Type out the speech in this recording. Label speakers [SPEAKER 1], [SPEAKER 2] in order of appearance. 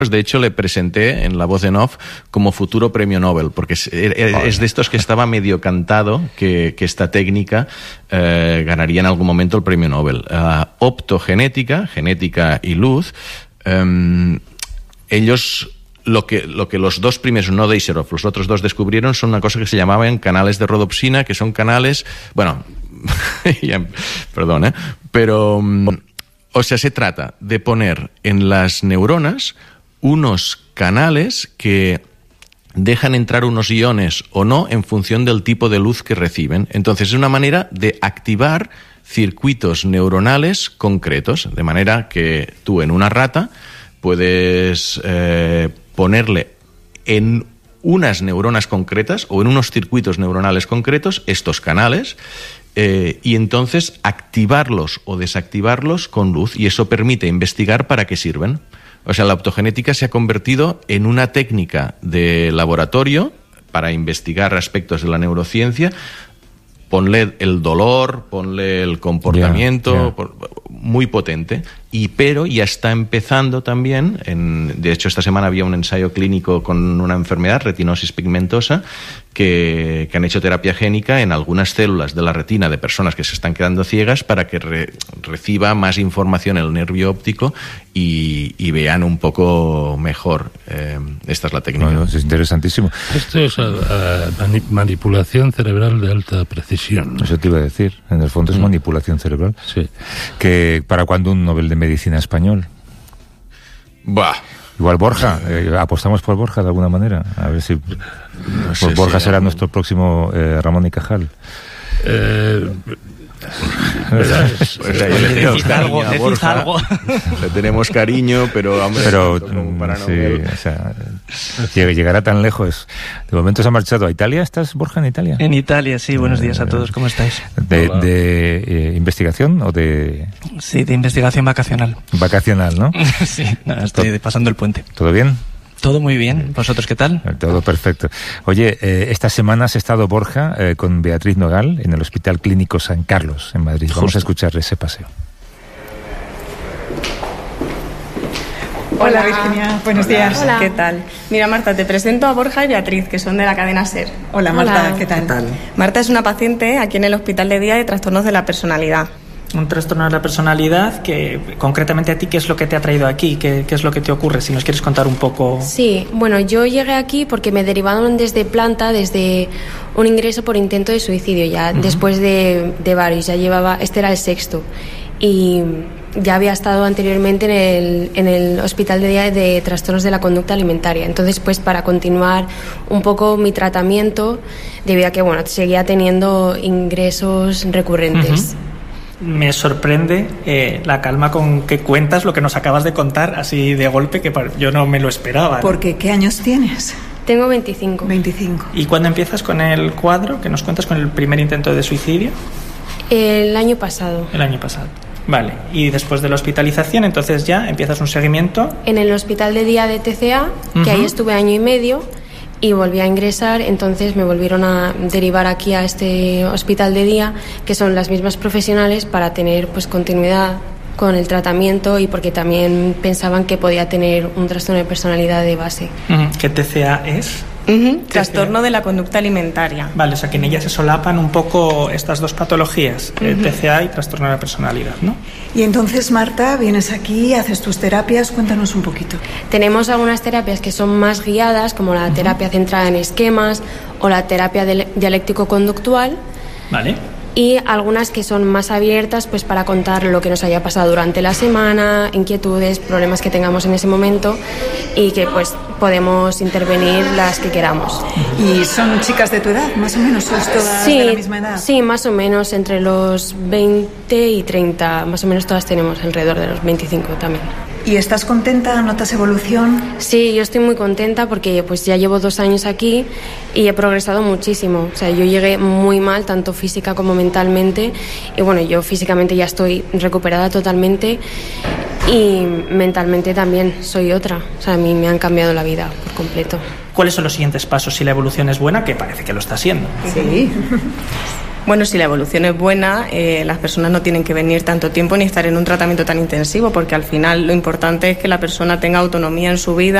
[SPEAKER 1] De hecho, le presenté en La Voz en Off como futuro premio Nobel, porque es de estos que estaba medio cantado que esta técnica ganaría en algún momento el premio Nobel. Optogenética, genética y luz, ellos... Lo que los dos primeros, no Deiserov, los otros dos descubrieron son una cosa que se llamaban canales de rodopsina, que son canales, bueno, perdón, pero, o sea, se trata de poner en las neuronas unos canales que dejan entrar unos iones o no en función del tipo de luz que reciben. Entonces es una manera de activar circuitos neuronales concretos, de manera que tú en una rata puedes ponerle en unas neuronas concretas o en unos circuitos neuronales concretos estos canales y entonces activarlos o desactivarlos con luz, y eso permite investigar para qué sirven. O sea, la optogenética se ha convertido en una técnica de laboratorio para investigar aspectos de la neurociencia. Ponle el dolor, ponle el comportamiento, muy potente. Pero ya está empezando también, de hecho esta semana había un ensayo clínico con una enfermedad, retinosis pigmentosa, que han hecho terapia génica en algunas células de la retina de personas que se están quedando ciegas para que reciba más información el nervio óptico y vean un poco mejor. Esta es la técnica.
[SPEAKER 2] Bueno, es interesantísimo.
[SPEAKER 3] Esto es manipulación cerebral de alta precisión.
[SPEAKER 2] Eso te iba a decir. En el fondo es manipulación cerebral.
[SPEAKER 3] Sí.
[SPEAKER 2] Que ¿para cuándo un Nobel de Medicina español?
[SPEAKER 1] Bah.
[SPEAKER 2] Igual Borja, apostamos por Borja de alguna manera. A ver si Borja será nuestro próximo Ramón y Cajal.
[SPEAKER 1] Decís algo. Le tenemos cariño, pero hombre,
[SPEAKER 2] sí, o sea, llegará tan lejos. De momento se ha marchado a Italia. ¿Estás, Borja, en Italia?
[SPEAKER 4] En Italia, sí. Buenos días a todos. ¿Cómo estáis?
[SPEAKER 2] ¿De investigación o de...?
[SPEAKER 4] Sí, de investigación vacacional.
[SPEAKER 2] Vacacional, ¿no?
[SPEAKER 4] Sí, estoy pasando el puente.
[SPEAKER 2] ¿Todo bien?
[SPEAKER 4] Todo muy bien. ¿Vosotros qué tal?
[SPEAKER 2] Todo perfecto. Oye, esta semana has estado, Borja, con Beatriz Nogal en el Hospital Clínico San Carlos, en Madrid. Vamos a escuchar ese paseo.
[SPEAKER 5] Hola, Virginia. Buenos días.
[SPEAKER 6] Hola. ¿Qué tal? Mira, Marta, te presento a Borja y Beatriz, que son de la cadena SER.
[SPEAKER 5] Hola, Marta. ¿Qué tal?
[SPEAKER 6] Marta es una paciente aquí en el Hospital de Día de Trastornos de la Personalidad.
[SPEAKER 7] Un trastorno de la personalidad que, concretamente a ti, ¿qué es lo que te ha traído aquí? ¿Qué es lo que te ocurre? Si nos quieres contar un poco...
[SPEAKER 8] Sí, bueno, yo llegué aquí porque me derivaron desde planta, desde un ingreso por intento de suicidio ya, después de varios, ya llevaba, este era el 6º, y ya había estado anteriormente en el Hospital de Día de Trastornos de la Conducta Alimentaria. Entonces, pues para continuar un poco mi tratamiento, debido a que, bueno, seguía teniendo ingresos recurrentes.
[SPEAKER 7] Me sorprende la calma con que cuentas lo que nos acabas de contar, así de golpe, que yo no me lo esperaba.
[SPEAKER 5] Porque, ¿qué años tienes?
[SPEAKER 8] Tengo 25.
[SPEAKER 5] 25.
[SPEAKER 7] ¿Y cuándo empiezas con el cuadro que nos cuentas, con el primer intento de suicidio?
[SPEAKER 8] El año pasado.
[SPEAKER 7] El año pasado. Vale. Y después de la hospitalización, entonces ya empiezas un seguimiento.
[SPEAKER 8] En el Hospital de Día de TCA, que ahí estuve año y medio. Y volví a ingresar, entonces me volvieron a derivar aquí a este hospital de día, que son las mismas profesionales, para tener pues continuidad con el tratamiento y porque también pensaban que podía tener un trastorno de personalidad de base.
[SPEAKER 7] ¿Qué TCA es?
[SPEAKER 6] Trastorno de la conducta alimentaria.
[SPEAKER 7] Vale, o sea que en ella se solapan un poco estas dos patologías, TCA y trastorno de la personalidad, ¿no?
[SPEAKER 5] Y entonces, Marta, vienes aquí, haces tus terapias, cuéntanos un poquito.
[SPEAKER 8] Tenemos algunas terapias que son más guiadas, como la terapia centrada en esquemas o la terapia dialéctico-conductual.
[SPEAKER 7] Vale.
[SPEAKER 8] Y algunas que son más abiertas, pues para contar lo que nos haya pasado durante la semana, inquietudes, problemas que tengamos en ese momento, y que pues podemos intervenir las que queramos.
[SPEAKER 5] ¿Y son chicas de tu edad, más o menos? ¿Sois todas de la misma edad?
[SPEAKER 8] Sí, más o menos entre los 20 y 30, más o menos todas tenemos alrededor de los 25 también.
[SPEAKER 5] ¿Y estás contenta? ¿Notas evolución?
[SPEAKER 8] Sí, yo estoy muy contenta porque pues ya llevo 2 años aquí y he progresado muchísimo. O sea, yo llegué muy mal, tanto física como mentalmente. Y bueno, yo físicamente ya estoy recuperada totalmente y mentalmente también soy otra. O sea, a mí me han cambiado la vida por completo.
[SPEAKER 7] ¿Cuáles son los siguientes pasos si la evolución es buena? Que parece que lo está siendo.
[SPEAKER 5] Sí.
[SPEAKER 6] Bueno, si la evolución es buena, las personas no tienen que venir tanto tiempo ni estar en un tratamiento tan intensivo, porque al final lo importante es que la persona tenga autonomía en su vida